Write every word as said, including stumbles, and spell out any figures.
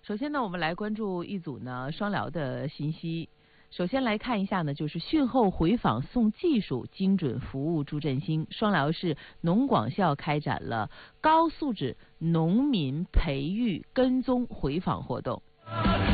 首先呢，我们来关注一组呢双疗的信息。首先来看一下呢，就是讯后回访送技术精准服务助振兴。双疗市农广校开展了高素质农民培育跟踪回访活动。